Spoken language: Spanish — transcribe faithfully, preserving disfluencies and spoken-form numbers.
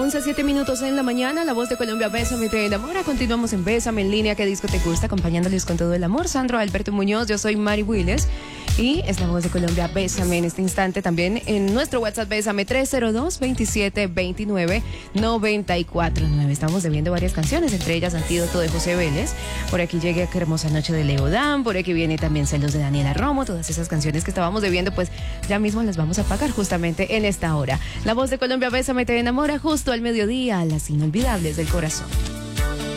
once, siete minutos en la mañana, la voz de Colombia, Bésame, te enamora. Continuamos en Bésame en línea, ¿qué disco te gusta? Acompañándoles con todo el amor. Sandro Alberto Muñoz, yo soy Mari Willes y es la voz de Colombia, Bésame en este instante. También en nuestro WhatsApp, Bésame, tres cero dos, veintisiete veintinueve, noventa y cuatro nueve. Estamos debiendo varias canciones, entre ellas Antídoto de José Vélez. Por aquí llegue Qué hermosa noche de Leo Dan. Por aquí viene también Celos de Daniela Romo. Todas esas canciones que estábamos debiendo, pues ya mismo las vamos a pagar justamente en esta hora. La voz de Colombia, Bésame, te enamora, justo al mediodía, las inolvidables del corazón.